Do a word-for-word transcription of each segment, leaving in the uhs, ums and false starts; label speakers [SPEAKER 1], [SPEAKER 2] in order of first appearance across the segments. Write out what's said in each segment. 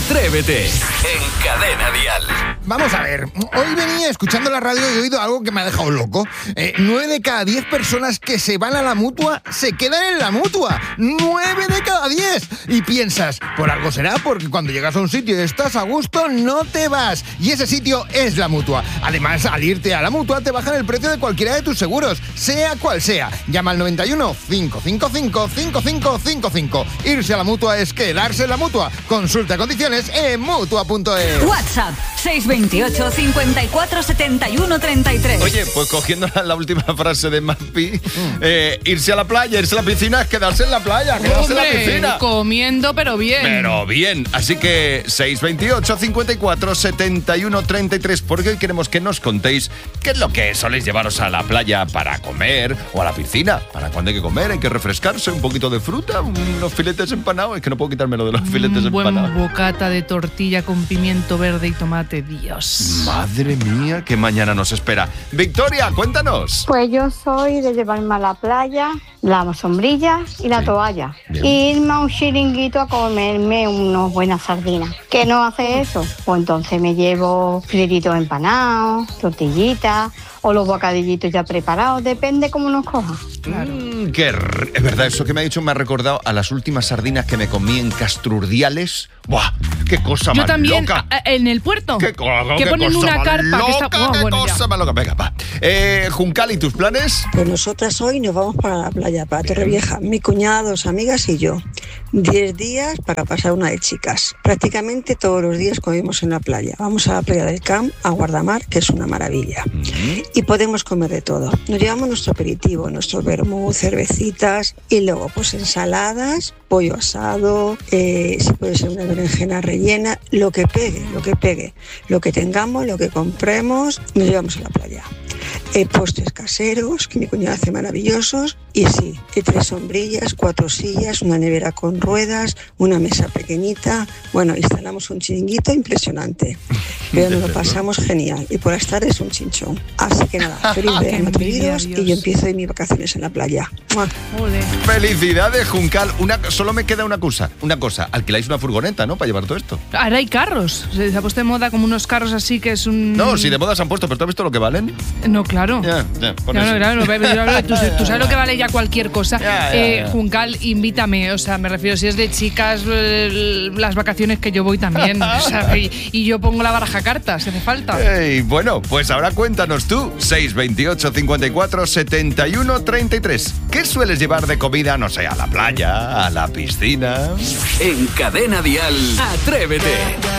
[SPEAKER 1] Atrévete en Cadena Dial.
[SPEAKER 2] Vamos a ver, hoy venía escuchando la radio y he oído algo que me ha dejado loco. Eh, nueve de cada diez personas que se van a la Mutua se quedan en la Mutua. Nueve de cada diez. Y piensas, por algo será, porque cuando llegas a un sitio y estás a gusto, no te vas. Y ese sitio es la Mutua. Además, al irte a la Mutua te bajan el precio de cualquiera de tus seguros, sea cual sea. Llama al noventa y uno, cinco cinco cinco, cinco cinco cinco cinco. Irse a la Mutua es quedarse en la Mutua. Consulta condiciones en mutua punto es.
[SPEAKER 3] WhatsApp seis veintiocho, cincuenta y cuatro, setenta y uno, treinta y tres.
[SPEAKER 4] Oye, pues cogiendo la, la última frase de Mapi, mm. eh, irse a la playa, irse a la piscina es quedarse en la playa, quedarse
[SPEAKER 5] Hombre,
[SPEAKER 4] en la piscina.
[SPEAKER 5] Comiendo, pero bien.
[SPEAKER 4] Pero bien. Así que seis veintiocho, cincuenta y cuatro, setenta y uno, treinta y tres, porque hoy queremos que nos contéis qué es lo que soléis llevaros a la playa para comer o a la piscina. Para cuando hay que comer, hay que refrescarse, un poquito de fruta, unos filetes empanados. Es que no puedo quitármelo de los filetes
[SPEAKER 5] un buen
[SPEAKER 4] empanados.
[SPEAKER 5] Bocata de tortilla con pimiento verde y tomate, Dios.
[SPEAKER 4] Madre mía, qué mañana nos espera. Victoria, cuéntanos.
[SPEAKER 6] Pues yo soy de llevarme a la playa la sombrilla y la sí. toalla. Bien. Y irme a un chiringuito a comerme unas buenas sardinas. ¿Qué no hace eso? Pues entonces me llevo filetitos empanados, tortillitas o los bocadillitos ya preparados, depende cómo nos coja.
[SPEAKER 4] Claro. Mm, qué r- es verdad, eso que me ha dicho me ha recordado a las últimas sardinas que me comí en Castrurdiales. ¡Buah! ¡Qué cosa
[SPEAKER 5] Yo
[SPEAKER 4] más
[SPEAKER 5] también,
[SPEAKER 4] loca!
[SPEAKER 5] A, en el puerto.
[SPEAKER 4] ¡Qué, co-
[SPEAKER 5] que
[SPEAKER 4] qué
[SPEAKER 5] ponen
[SPEAKER 4] cosa
[SPEAKER 5] una
[SPEAKER 4] más
[SPEAKER 5] carpa
[SPEAKER 4] loca,
[SPEAKER 5] que está... Oh,
[SPEAKER 4] ¡Qué
[SPEAKER 5] bueno,
[SPEAKER 4] cosa
[SPEAKER 5] ya.
[SPEAKER 4] más loca! Venga, va. Eh, Juncal, ¿y tus planes?
[SPEAKER 7] Pues nosotras hoy nos vamos para la playa, para Torrevieja. Mi cuñada, dos amigas y yo. Diez días para pasar una de chicas. Prácticamente todos los días comemos en la playa. Vamos a la playa del Camp, a Guardamar, que es una maravilla. Uh-huh. Y podemos comer de todo. Nos llevamos nuestro aperitivo, nuestro vermú, cervecitas y luego pues ensaladas, pollo asado, eh, si puede ser una berenjena rellena, lo que pegue, lo que pegue. Lo que tengamos, lo que compremos, nos llevamos a la playa. Eh, postres caseros, que mi cuñada hace maravillosos, y sí, y tres sombrillas, cuatro sillas, una nevera con ruedas, una mesa pequeñita. Bueno, instalamos un chiringuito impresionante, pero nos lo pasamos genial, y por estar es un chinchón. Así que nada, feliz verano, atrevidos, y yo empiezo de mis vacaciones en la playa.
[SPEAKER 5] Olé.
[SPEAKER 4] Felicidades, Juncal. Una, solo me queda una cosa, una cosa, alquiláis una furgoneta, ¿no?, para llevar todo esto.
[SPEAKER 5] Ahora hay carros, se ha puesto de moda como unos carros así que es un...
[SPEAKER 4] No, si de moda se han puesto, pero ¿tú has visto lo que valen?
[SPEAKER 5] No, claro.
[SPEAKER 4] Ya, ya, por
[SPEAKER 5] claro,
[SPEAKER 4] eso.
[SPEAKER 5] claro, claro. ¿Tú, tú sabes lo que vale ya cualquier cosa.
[SPEAKER 4] Ya, ya,
[SPEAKER 5] eh,
[SPEAKER 4] ya.
[SPEAKER 5] Juncal, invítame. O sea, me refiero, si es de chicas, eh, las vacaciones que yo voy también. O sea, y, y yo pongo la baraja carta, si hace falta.
[SPEAKER 4] Hey, bueno, pues ahora cuéntanos tú. seis veintiocho, cincuenta y cuatro, setenta y uno, treinta y tres. ¿Qué sueles llevar de comida, no sé, a la playa, a la piscina?
[SPEAKER 1] En Cadena Dial, Atrévete.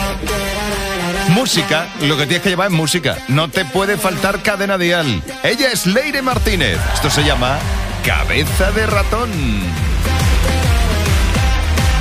[SPEAKER 4] Música, lo que tienes que llevar es música. No te puede faltar Cadena Dial. Ella es Leire Martínez. Esto se llama Cabeza de Ratón.